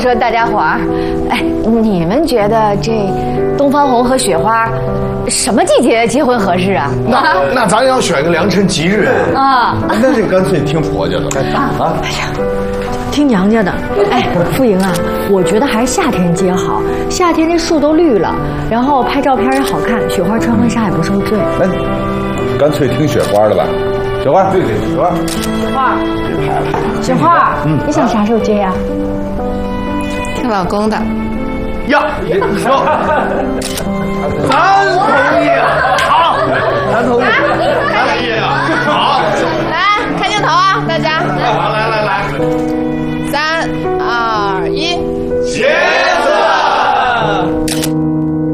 说大家伙儿，哎，你们觉得这东方红和雪花什么季节结婚合适啊？ 那咱要选个良辰吉日啊！ 那就干脆听婆家的啊！ 哎呀，听娘家的。哎，傅莹啊，我觉得还是夏天接好，夏天那树都绿了，然后拍照片也好看，雪花穿婚纱也不受罪。 那干脆听雪花的吧。雪花，对，雪花。 雪花，别拍了。雪花，你想啥时候接呀？ 听老公的。 呀，你说，咱同意啊！好，咱同意，咱同意啊！好， 来看镜头啊，大家。 好，来，3、2、1，结。